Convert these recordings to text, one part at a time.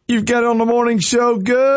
You've got it on the morning show.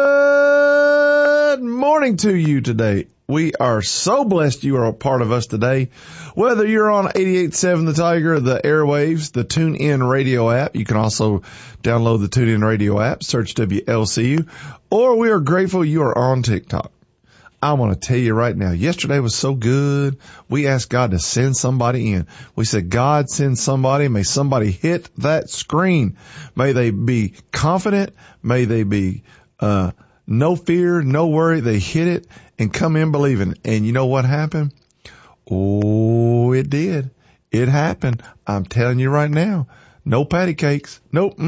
Good morning to you today. We are so blessed you are a part of us today. Whether you're on 88.7 The Tiger, the airwaves, the TuneIn radio app, you can also download the TuneIn radio app, search WLCU, or we are grateful you are on TikTok. I want to tell you right now, yesterday was so good. We asked God to send somebody in. We said, God, send somebody. May somebody hit that screen. May they be confident. May they be, no fear, no worry. They hit it and come in believing. And you know what happened? Oh, it did. It happened. I'm telling you right now. No patty cakes. Nope.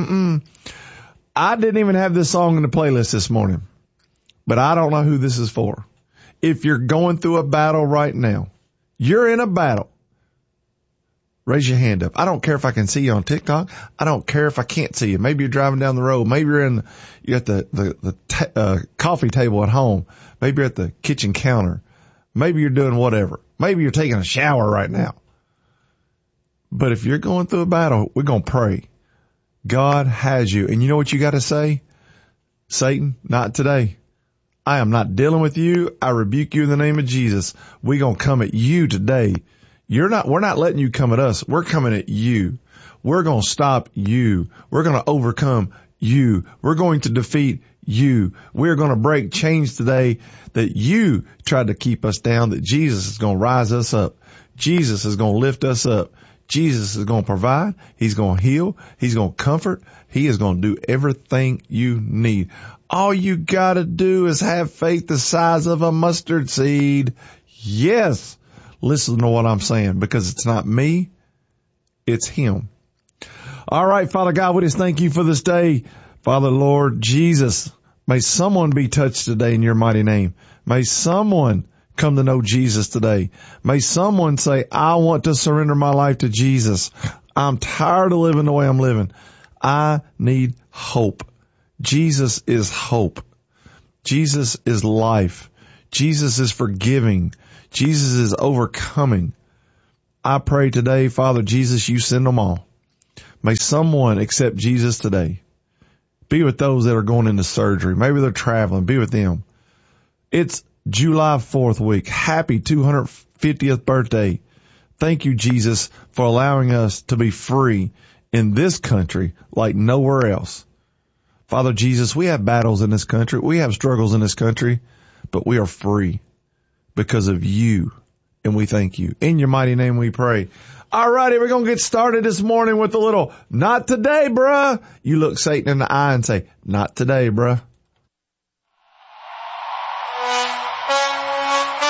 I didn't even have this song in the playlist this morning, but I don't know who this is for. If you're going through a battle right now, you're in a battle, raise your hand up. I don't care if I can see you on TikTok. I don't care if I can't see you. Maybe you're driving down the road. Maybe you're at the coffee table at home. Maybe you're at the kitchen counter. Maybe you're doing whatever. Maybe you're taking a shower right now. But if you're going through a battle, we're going to pray. God has you. And you know what you got to say? Satan, not today. I am not dealing with you. I rebuke you in the name of Jesus. We're going to come at you today. We're not letting you come at us. We're coming at you. We're going to stop you. We're going to overcome you. We're going to defeat you. We're going to break chains today that you tried to keep us down, that Jesus is going to rise us up. Jesus is going to lift us up. Jesus is going to provide. He's going to heal. He's going to comfort. He is going to do everything you need. All you got to do is have faith the size of a mustard seed. Yes. Listen to what I'm saying, because it's not me. It's him. All right, Father God, we just thank you for this day. Father, Lord Jesus, may someone be touched today in your mighty name. May someone come to know Jesus today. May someone say, I want to surrender my life to Jesus. I'm tired of living the way I'm living. I need hope. Jesus is hope. Jesus is life. Jesus is forgiving. Jesus is overcoming. I pray today, Father Jesus, you send them all. May someone accept Jesus today. Be with those that are going into surgery. Maybe they're traveling. Be with them. It's July 4th week. Happy 250th birthday. Thank you, Jesus, for allowing us to be free in this country like nowhere else. Father Jesus, we have battles in this country. We have struggles in this country, but we are free because of you. And we thank you. In your mighty name we pray. All righty, we're going to get started this morning with a little, not today, bruh. You look Satan in the eye and say, not today, bruh.